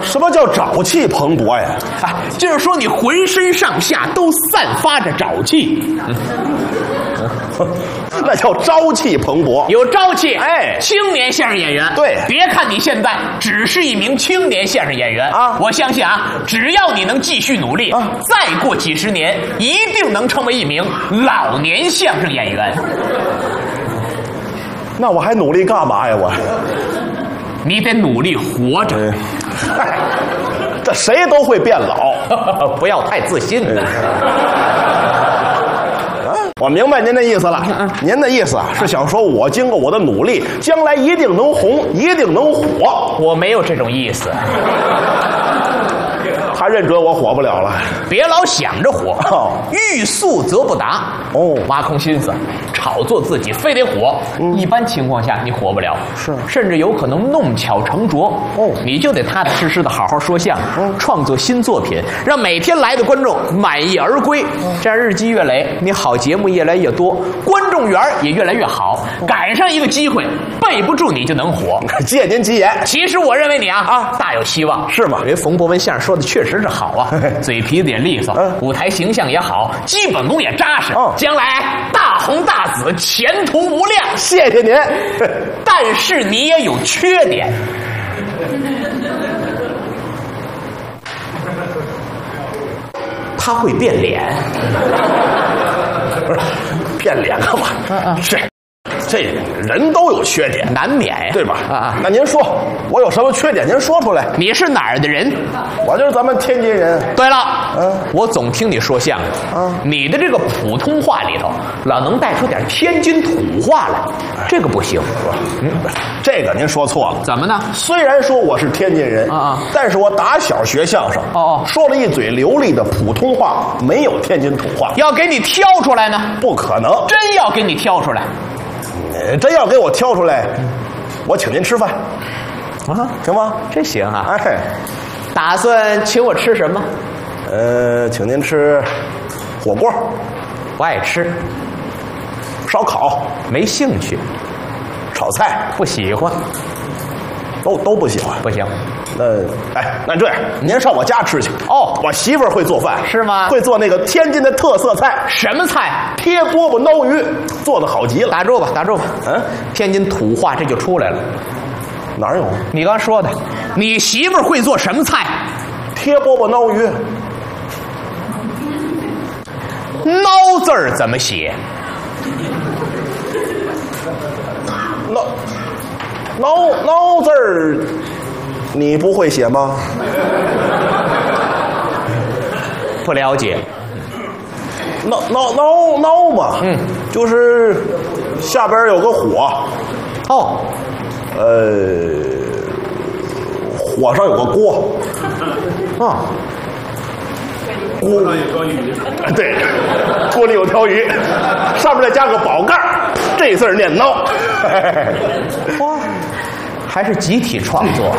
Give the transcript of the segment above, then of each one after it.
什么叫朝气蓬勃呀？ 啊，就是说你浑身上下都散发着朝气， 那叫朝气蓬勃， 有朝气。 哎， 青年相声演员。 对， 别看你现在只是一名青年相声演员啊， 我相信啊，只要你能继续努力，再过几十年，一定能成为一名老年相声演员。 那我还努力干嘛呀？我， 你得努力活着。 嗨，这谁都会变老， 不要太自信。 我明白您的意思了。您的意思啊，是想说我经过我的努力，将来一定能红，一定能火。 我没有这种意思。 他认准我火不了了。 别老想着火，欲速则不达。 哦， 挖空心思炒作自己，非得火。一般情况下你火不了， 是， 甚至有可能弄巧成拙。 哦， 你就得踏踏实实的好好说相声，创作新作品，让每天来的观众满意而归。这样日积月累，你好节目越来越多，观众缘也越来越好。赶上一个机会，背不住你就能火。 借您吉言。 其实我认为你啊大有希望， 是吗？ 因为冯博文相声说的确实是好啊，嘴皮子也利索，舞台形象也好，基本功也扎实，将来大红大紫，前途无量。 谢谢您。 但是你也有缺点，他会变脸。 不是变脸干嘛？是。这人都有缺点， 难免呀， 对吧？那您说我有什么缺点？您说出来。 你是哪儿的人？ 我就是咱们天津人。 对了，我总听你说相声，你的这个普通话里头老能带出点天津土话来，这个不行。 这个您说错了。 怎么呢？ 虽然说我是天津人但是我打小学相声，说了一嘴流利的普通话，没有天津土话。 要给你挑出来呢？ 不可能。 真要给你挑出来。 真要给我挑出来，我请您吃饭，行吗？ 这行啊！ 哎， 打算请我吃什么？ 请您吃火锅， 不爱吃； 烧烤， 没兴趣； 炒菜， 不喜欢， 都不喜欢。 不行。 那这样，您上我家吃去。我媳妇儿会做饭， 是吗？ 会做那个天津的特色菜。 什么菜？ 贴饽饽捞鱼，做的好极了。 打住吧，打住吧。天津土话这就出来了。 哪有？ 你刚说的，你媳妇儿会做什么菜？ 贴饽饽捞鱼。 捞字儿怎么写？ 捞字儿，你不会写吗？ 不了解。 捞嘛，就是下边有个火，火上有个锅，锅上有条鱼，对，锅里有条鱼，上面再加个宝盖，这字儿念孬。 哇，还是集体创作。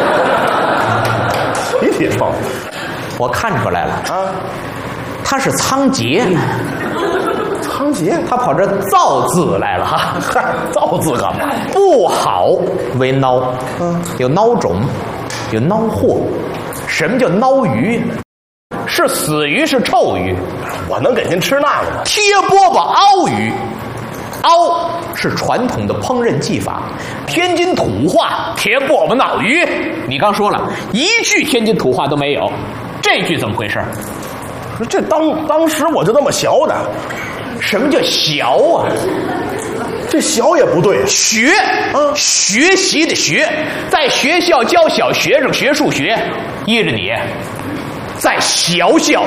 集体创作， 我看出来了他是仓颉。 仓颉， 他跑这造字来了哈。 造字干嘛？ 不好为孬，有孬种，有孬货。什么叫孬鱼？是死鱼，是臭鱼。 我能给您吃那个吗？ 贴饽饽熬鱼，熬是传统的烹饪技法，天津土话贴饽饽闹鱼。你刚说了一句天津土话都没有，这句怎么回事？ 这当时我就那么学的。 什么叫学啊？ 这学也不对。 学学习的学，在学校教小学生学数学，依着你在学校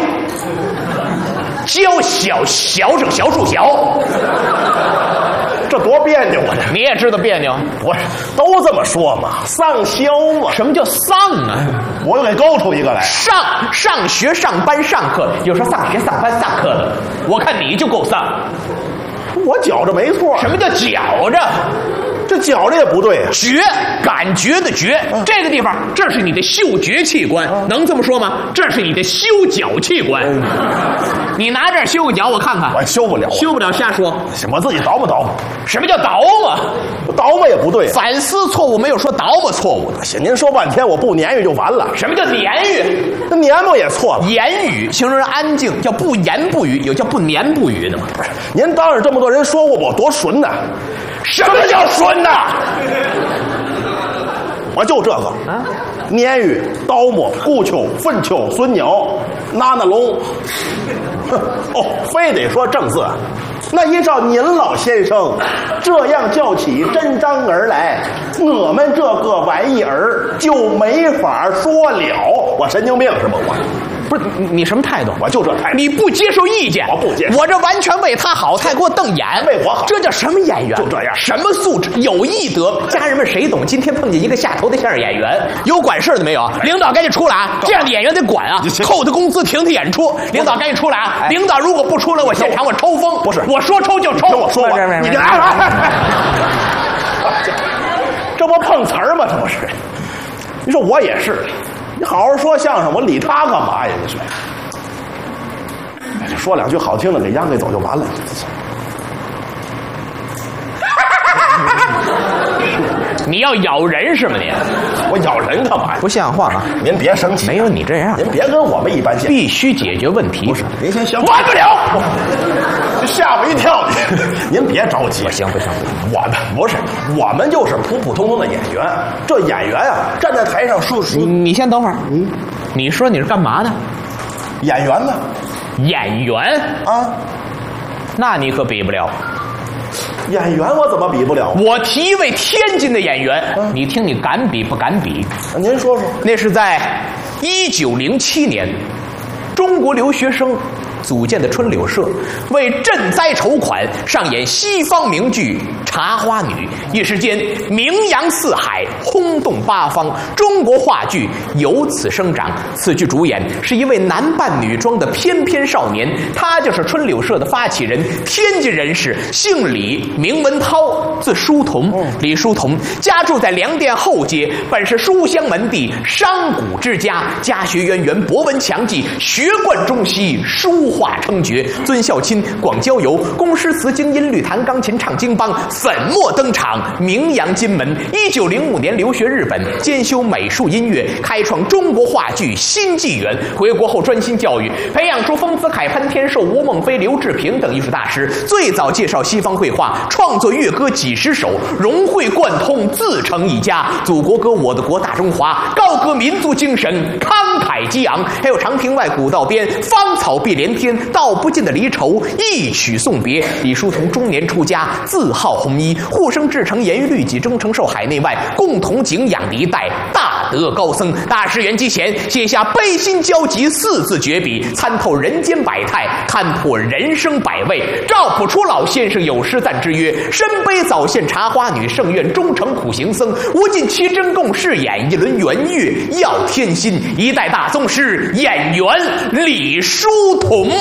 教小学生学数学， 这多别扭啊！ 你也知道别扭？ 不是，都这么说嘛，上学嘛。 什么叫上啊？ 我又给勾出一个来。 上学上班上课，有时候上学上班上课的，我看你就够上。 我觉着没错。 什么叫觉着？ 这觉着也不对啊。 觉，感觉的觉，这个地方，这是你的嗅觉器官，能这么说吗？这是你的修脚器官。你拿这儿修个脚，我看看。 我修不了， 修不了，瞎说。 我自己倒吧。 什么叫倒嘛？ 倒吧也不对。 反思错误没有说倒嘛错误的。 行，您说半天，我不言语就完了。 什么叫言语？ 那年嘛也错了。 言语形容人安静，叫不言不语，有叫不言不语的吗？ 不是，您当着这么多人说我多损呐？ 什么叫损呐？ 我就这个啊，年语、刀磨、顾秋、粪丘、孙鸟、拿龙，哦，非得说正字。那依照您老先生这样叫起真章儿来，我们这个玩意儿就没法说了。我神经病是吗？我不是你什么态度？ 我就这态度。 你不接受意见？ 我不接受。 我这完全为他好，才给我瞪眼。 为我好， 这叫什么演员？ 就这样， 什么素质？有艺德。家人们谁懂？今天碰见一个下头的相声演员，有管事的没有？领导赶紧出来啊！这样的演员得管啊，扣他工资，停他演出。领导赶紧出来啊！领导如果不出来，我现场我抽风。 不是， 我说抽就抽。 听我说吧，你这这不碰瓷儿吗？这不是？你说我也是，你好好说相声，我理他干嘛呀？你说。说两句好听的，给央给走就完了。 你要咬人是吗？你我咬人干嘛呀？ 不像话啊！ 您别生气， 没有你这样， 您别跟我们一般见， 必须解决问题。 不是，您先想完不了， 吓我一跳！您别着急， 不行， 我们不是，我们就是普普通通的演员。这演员啊，站在台上说， 你先等会儿，你说你是干嘛的？ 演员呢？ 演员啊， 那你可比不了。 演员我怎么比不了？ 我提一位天津的演员，你听你敢比不敢比？ 您说说。 那是在1907年，中国留学生组建的春柳社为赈灾筹款，上演西方名剧《茶花女》，一时间名扬四海，轰动八方，中国话剧由此生长。此剧主演是一位男扮女装的翩翩少年，他就是春柳社的发起人，天津人士，姓李，名文涛，字书同。李书同家住在粮店后街，本是书香门第，商贾之家，家学渊源，博闻强记，学贯中西，书画称绝，尊孝亲，广交游，工诗词经音律弹钢琴唱京梆，粉墨登场，名扬金门。1905年留学日本，兼修美术音乐，开创中国话剧新纪元。回国后专心教育，培养出丰子恺、潘天寿、吴孟非、刘志平等艺术大师，最早介绍西方绘画，创作乐歌几十首，融会贯通，自成一家。祖国歌《我的国大中华》，高歌民族精神，慷慨激昂。还有长亭外古道边，芳草碧连天，道不尽的离愁，一曲送别。李叔同中年出家，自号弘一，护生至诚，严于律己，忠诚受海内外，共同敬仰的一代大德高僧。大师圆寂前写下悲心交集4字绝笔，参透人间百态，看破人生百味。赵朴初老先生有诗赞之曰：身悲早现茶花女，圣愿终成苦行僧。无尽其真共饰演，一轮圆月耀天心。一代大宗师，演员李叔同。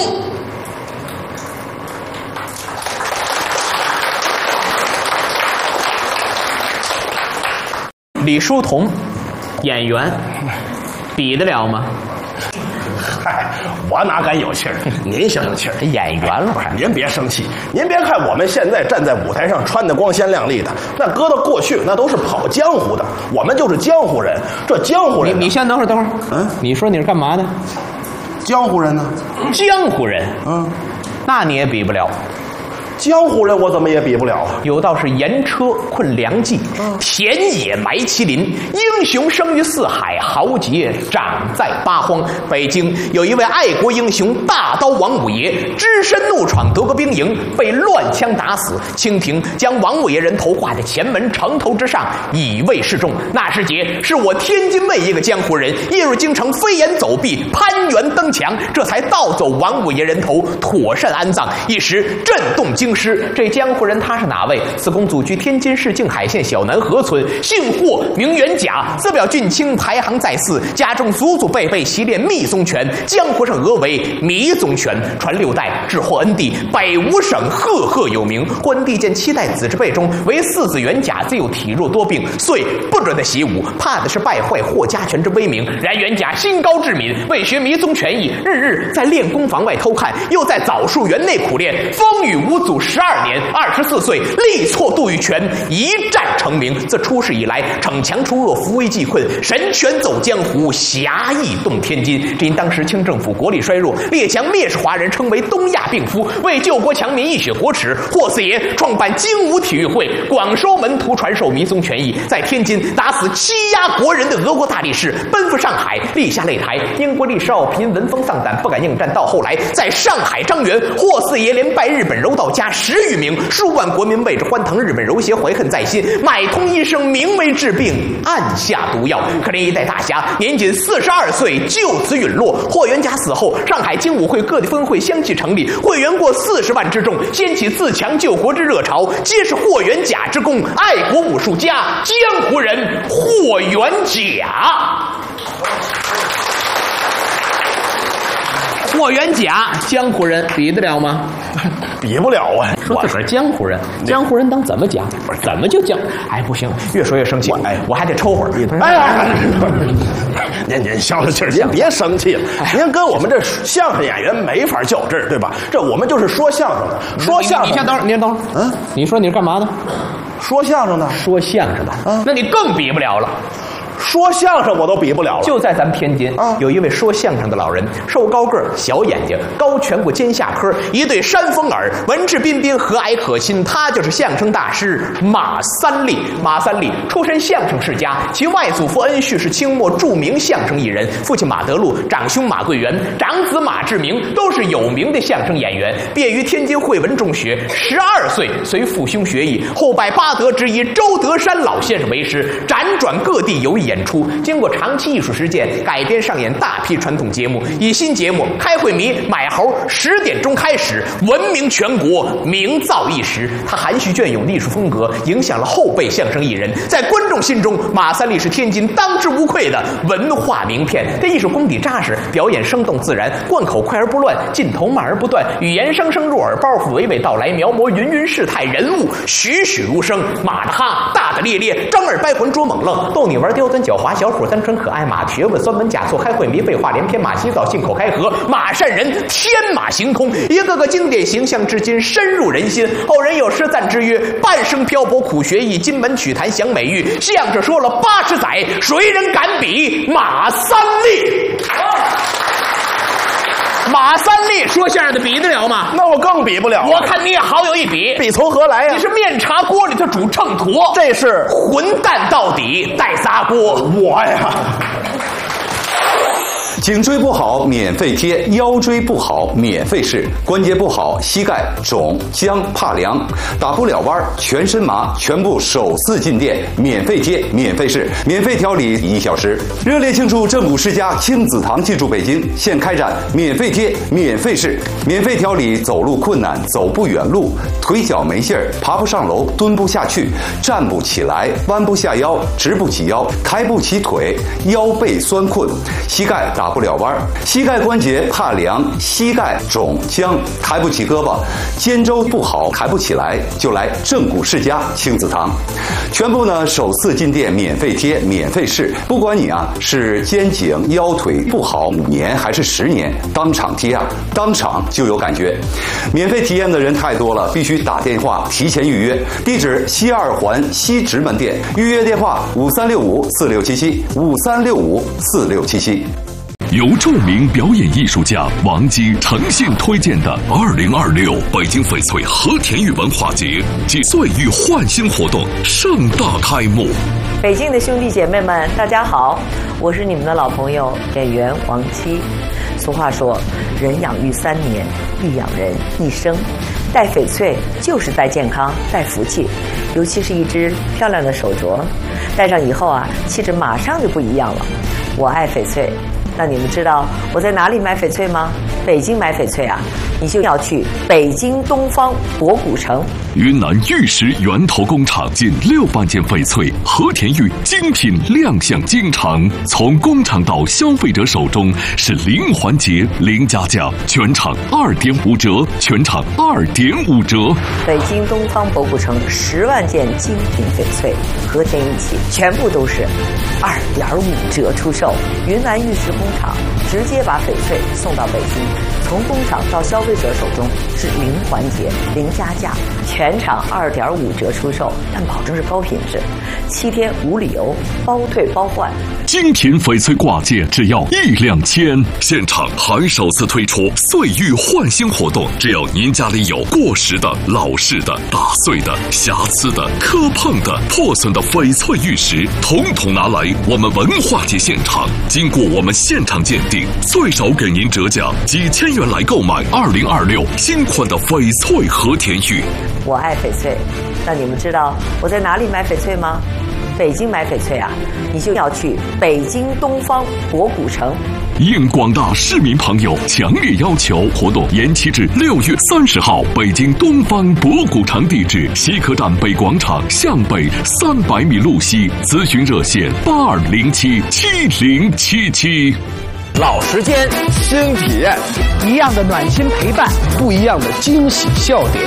李叔同，演员，比得了吗？ 嗨，我哪敢有气儿？您行有气儿， 演员了还？ 您别生气，您别看我们现在站在舞台上穿的光鲜亮丽的，那搁到过去那都是跑江湖的，我们就是江湖人。这江湖人， 你先等会儿，你说你是干嘛的？ 江湖人呢？ 江湖人，那你也比不了。 江湖人我怎么也比不了啊！ 有道是盐车困粮计，田野埋麒麟。英雄生于四海，豪杰长在八荒。北京有一位爱国英雄大刀王五爷，只身怒闯德国兵营，被乱枪打死。清廷将王五爷人头挂在前门城头之上，以慰示众。那时节是我天津卫一个江湖人夜入京城，飞檐走壁，攀援登墙，这才盗走王五爷人头，妥善安葬，一时震动京京师。这江湖人他是哪位？此公祖居天津市静海县小南河村，姓霍，名元甲，自表俊卿，排行在4。家中祖祖辈辈习练密宗拳，江湖上讹为迷宗拳，传6代，至霍恩帝，北5省赫赫有名。霍恩帝见7代子之辈中为4子元甲，自幼体弱多病，遂不准他习武，怕的是败坏霍家拳之威名。然元甲心高志敏，为学迷宗拳艺，日日在练功房外偷看，又在枣树园内苦练，风雨无阻12年。24岁力挫杜玉泉，一战成名。自出世以来，逞强除恶，扶危济困，神拳走江湖，侠义动天津。只因当时清政府国力衰弱，列强蔑视华人，称为东亚病夫。为救国强民，一雪国耻，霍四爷创办精武体育会，广收门徒，传授迷宗拳艺，在天津打死欺压国人的俄国大力士，奔赴上海，立下擂台。英国力士奥平闻风丧胆，不敢应战。到后来，在上海张园，霍四爷连败日本柔道家10余名，数万国民为之欢腾。日本柔协怀恨在心，买通医生，明为治病，暗下毒药。可怜一代大侠，年仅42岁就此陨落。霍元甲死后，上海精武会各地分会相继成立，会员过40万之众，掀起自强救国之热潮，皆是霍元甲之功。爱国武术家，江湖人霍元甲。霍元甲，江湖人比得了吗？ 比不了啊！ 说自个儿江湖人，江湖人当怎么讲？怎么就江？哎，不行，越说越生气。我还得抽会儿。 您消消气儿，您别生气了。您跟我们这相声演员没法较真儿，对吧？这我们就是说相声的，说相声。 你先等会儿，你先等会儿。嗯，你说你是干嘛的？ 说相声的。 说相声的。那你更比不了了。 说相声我都比不了了。 就在咱们天津有一位说相声的老人，瘦高个儿，小眼睛，高颧骨，尖下颏，一对山峰耳，文质彬彬，和蔼可亲。他就是相声大师马三立。马三立出身相声世家，其外祖父恩旭是清末著名相声艺人，父亲马德禄，长兄马桂元，长子马志明，都是有名的相声演员。毕业于天津汇文中学，12岁随父兄学艺，后拜八德之一周德山老先生为师，辗转各地游艺演出。经过长期艺术实践，改编上演大批传统节目。以新节目《开会迷》买猴10点钟开始，闻名全国，名噪一时。他含蓄隽永的艺术风格，影响了后辈相声艺人。在观众心中，马三立是天津当之无愧的文化名片。他艺术功底扎实，表演生动自然，贯口快而不乱，劲头慢而不断，语言声声入耳，包袱娓娓道来，描摹芸芸世态，人物栩栩如生。马的哈，大的咧咧，张耳掰魂捉猛愣，逗你玩刁钻狡猾，小伙单纯可爱，马学问酸文假错，开会迷，废话连篇，马洗澡，信口开河，马善人，天马行空，一个个经典形象至今深入人心。后人有诗赞之曰：半生漂泊苦学艺，金门曲坛享美誉。相声说了80载，谁人敢比马三立？马三立说相声的比得了吗？ 那我更比不了。 我看你也好有一比， 比从何来呀？ 你是面茶锅里头煮秤砣， 这是混蛋到底带砸锅。 我呀。 颈椎不好免费贴，腰椎不好免费试，关节不好膝盖肿僵怕凉，打不了弯全身麻，全部首次进店免费贴免费试，免费调理1小时。热烈庆祝正骨世家亲子堂进驻北京，现开展免费贴免费试，免费调理走路困难走不远路，腿脚没劲儿爬不上楼蹲不下去站不起来弯不下腰直不起腰抬不起腿腰背酸困膝盖打不了弯，膝盖关节怕凉，膝盖肿僵抬不起胳膊，肩周不好抬不起来，就来正骨世家亲子堂。全部呢首次进店免费贴免费试，不管你是肩颈腰腿不好5年还是10年，当场贴当场就有感觉。免费体验的人太多了，必须打电话提前预约。地址西2环西直门店，预约电话5365467753654677。 由著名表演艺术家王姬诚信推荐的2026北京翡翠和田玉文化节暨岁玉焕新活动盛大开幕。 北京的兄弟姐妹们，大家好，我是你们的老朋友演员王姬。俗话说，人养育3年，必养人一生。戴翡翠就是戴健康，戴福气，尤其是一只漂亮的手镯，戴上以后气质马上就不一样了。我爱翡翠， 那你们知道我在哪里买翡翠吗？北京买翡翠啊，你就要去北京东方博古城。 云南玉石源头工厂近6万件翡翠和田玉精品亮相京城，从工厂到消费者手中是零环节零加价，全场2.5折，全场2.5折。 北京东方博古城10万件精品翡翠和田玉器，全部都是2.5折出售。云南玉石工厂直接把翡翠送到北京，从工厂到消费者手中是零环节零加价，全场2.5折出售，但保证是高品质，7天无理由，包退包换。 精品翡翠挂件只要1两千，现场还首次推出岁玉换新活动，只要您家里有过时的、老式的、打碎的、瑕疵的、磕碰的、破损的翡翠玉石，统统拿来我们文化节现场，经过我们现场鉴定，最少给您折价几千元来购买2026新款的翡翠和田玉。 我爱翡翠，那你们知道我在哪里买翡翠吗？北京买翡翠啊，你就要去北京东方博古城。 应广大市民朋友强烈要求，活动延期至6月30号。北京东方博古城地址：西客站北广场向北300米路西。咨询热线82077077。 老时间，新体验， 一样的暖心陪伴， 不一样的惊喜笑点。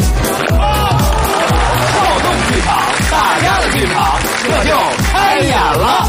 跳动剧场，大家的剧场，这就开演了。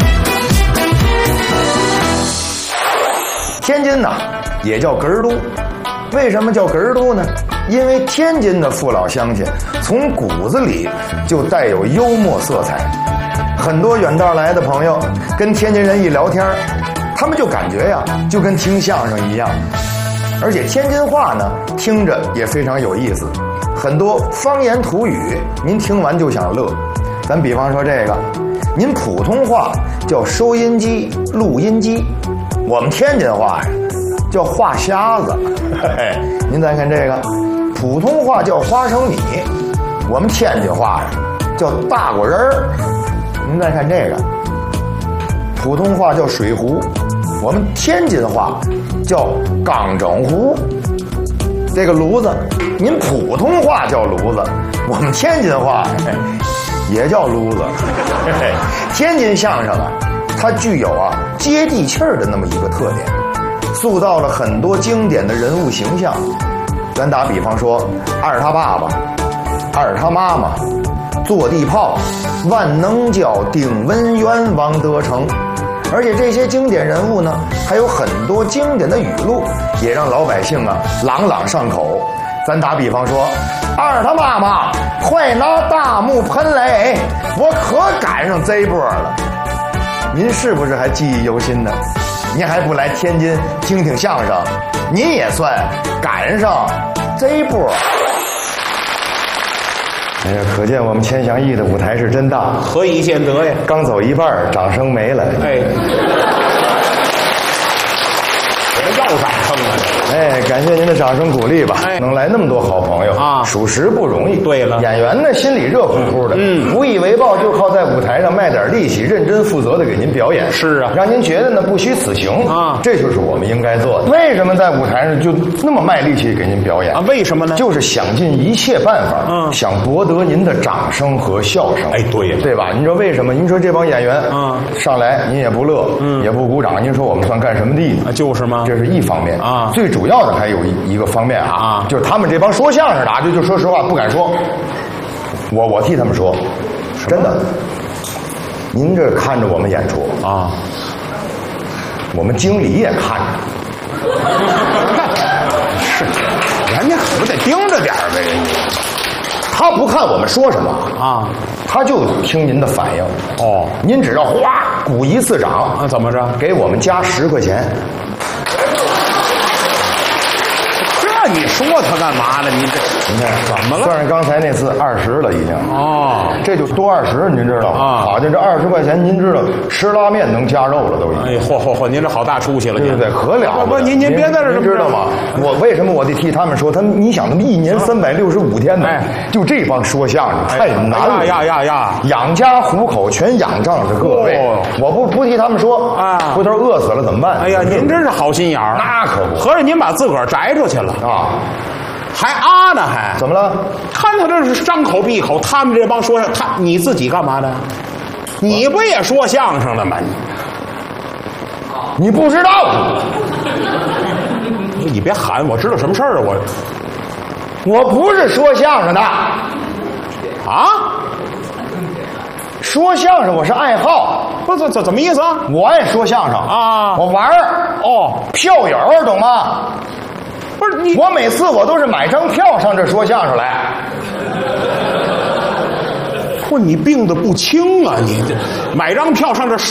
天津呢，也叫哏儿都，为什么叫哏儿都呢？因为天津的父老乡亲从骨子里就带有幽默色彩，很多远道来的朋友跟天津人一聊天，他们就感觉呀，就跟听相声一样。而且天津话呢，听着也非常有意思，很多方言土语，您听完就想乐。咱比方说这个，您普通话叫收音机、录音机，我们天津话呀叫话匣子。嘿嘿，您再看这个，普通话叫花生米，我们天津话呀叫大果仁儿。您再看这个，普通话叫水壶，我们天津话叫钢整壶。这个炉子，您普通话叫炉子，我们天津话也叫炉子。天津相声啊，它具有接地气儿的那么一个特点，塑造了很多经典的人物形象。咱打比方说，二他爸爸、二他妈妈、坐地炮、万能胶、丁文元、王德成。而且这些经典人物呢，还有很多经典的语录，也让老百姓朗朗上口。咱打比方说，二他妈妈快拿大木盆来，我可赶上这一波了。您是不是还记忆犹新呢？您还不来天津听听相声，您也算赶上这一波。哎呀，可见我们钱祥义的舞台是真大， 何以见得呀？ 刚走一半，掌声没了。 哎，怎么要掌声了？ 哎，感谢您的掌声鼓励吧！能来那么多好朋友啊， 属实不容易。 对了， 演员呢心里热乎乎的，不以为报，就靠在舞台上卖点力气，认真负责的给您表演。 是啊， 让您觉得呢不虚此行啊，这就是我们应该做的。为什么在舞台上就那么卖力气给您表演啊？为什么呢？ 就是想尽一切办法，想博得您的掌声和笑声。 哎，对呀， 对吧？您说为什么？您说这帮演员上来您也不乐，也不鼓掌，您说我们算干什么地呢？ 就是吗？ 这是一方面啊， 最主要的还有一个方面啊，就是他们这帮说相声的就说实话不敢说，我替他们说，真的。您这看着我们演出啊，我们经理也看着， 是，人家可不得盯着点呗，人家。 他不看我们说什么啊， 他就听您的反应。 哦， 您只要哗鼓一次掌啊，怎么着？ 给我们加10块钱。 你说他干嘛呢？你看怎么了？ 算上刚才那次20了已经。 哦， 这就多20，您知道吗？ 啊好，就这20块钱，您知道吃拉面能加肉了都已经。 哎，嚯，您这好大出息了， 对对对，可了不得。 您别在这儿， 您知道吗？我为什么我得替他们说？你想，他们一年365天呢，就这帮说相声太难了呀！ 养家糊口全仰仗着各位，我不替他们说啊， 回头饿死了怎么办？ 哎呀，您真是好心眼儿， 那可不， 合着您把自个儿摘出去了啊， 还啊呢还？ 怎么了？ 看他这是张口闭口，他们这帮说相声，你自己干嘛的？你不也说相声的吗？ 你不知道？ 你别喊，我知道什么事儿啊？ 我不是说相声的啊， 说相声我是爱好。 不，怎么意思啊？ 我爱说相声啊， 我玩儿票友懂吗？ 不是你， 我每次我都是买张票上这说相声来。 不是你病得不轻啊！你这买张票上这说。